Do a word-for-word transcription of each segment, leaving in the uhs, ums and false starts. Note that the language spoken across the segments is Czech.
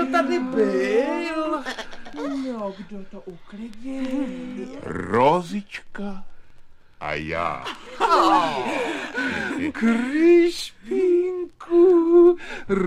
kdo tady byl? No, kdo to uklidnil? Rozička a já. Kryšpínku,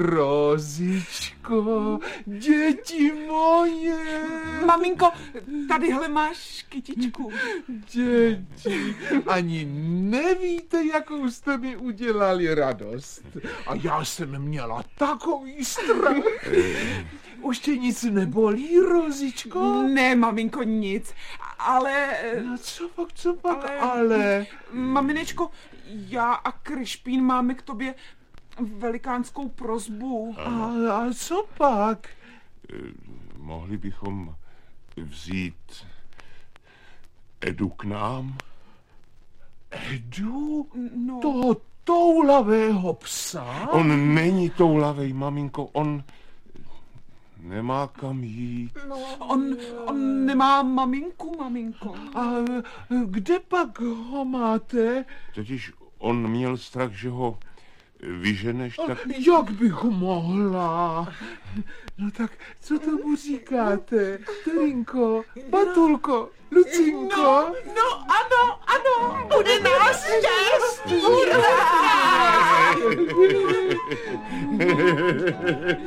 Rozičko, děti moje. Maminko, tadyhle máš kytičku. Děti, ani nevíte, jakou jste mi udělali radost. A já jsem měla takový strach. Už tě nic nebolí, Rozičko? Ne, maminko, nic, ale... No co pak, co pak, ale... ale... Maminečko, já a Kryšpín máme k tobě velikánskou prosbu. A, a co pak? Mohli bychom vzít Edu k nám? Edu? No. Toho toulavého psa? On není toulavej, maminko, on nemá kam jít. No, on, on nemá maminku, maminko. A kde pak ho máte? Totiž on měl strach, že ho vyženeš, tak... Jak bych mohla? No tak, co tomu říkáte? Terinko, Batulko, Lucinko? No, no, ano, ano, bude nás štěst! Hurá!